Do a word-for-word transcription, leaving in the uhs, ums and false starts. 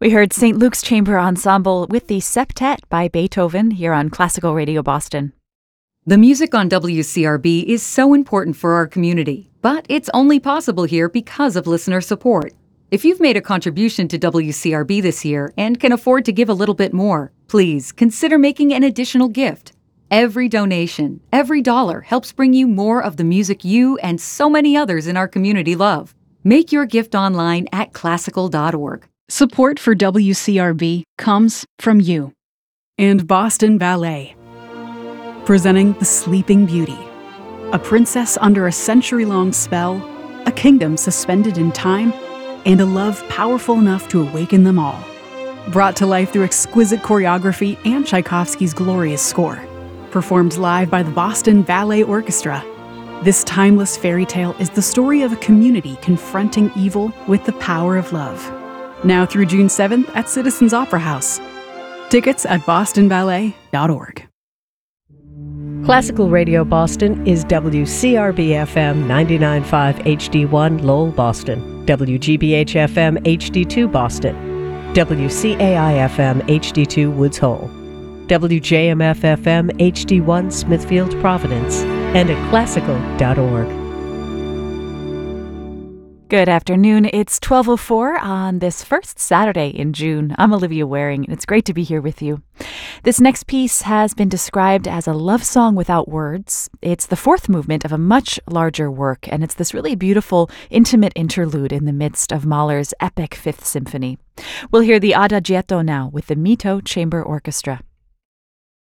We heard Saint Luke's Chamber Ensemble with the Septet by Beethoven here on Classical Radio Boston. The music on W C R B is so important for our community, but it's only possible here because of listener support. If you've made a contribution to W C R B this year and can afford to give a little bit more, please consider making an additional gift. Every donation, every dollar helps bring you more of the music you and so many others in our community love. Make your gift online at classical dot org. Support for W C R B comes from you and Boston Ballet. Presenting The Sleeping Beauty, a princess under a century-long spell, a kingdom suspended in time, and a love powerful enough to awaken them all. Brought to life through exquisite choreography and Tchaikovsky's glorious score. Performed live by the Boston Ballet Orchestra. This timeless fairy tale is the story of a community confronting evil with the power of love. Now through June seventh at Citizens Opera House. Tickets at boston ballet dot org. Classical Radio Boston is W C R B F M ninety-nine point five H D one Lowell, Boston, W G B H F M H D two Boston, W C A I F M H D two Woods Hole, W J M F F M H D one Smithfield, Providence, and at classical dot org. Good afternoon. It's twelve oh four on this first Saturday in June. I'm Olivia Waring, and it's great to be here with you. This next piece has been described as a love song without words. It's the fourth movement of a much larger work, and it's this really beautiful, intimate interlude in the midst of Mahler's epic Fifth Symphony. We'll hear the Adagietto now with the Mito Chamber Orchestra.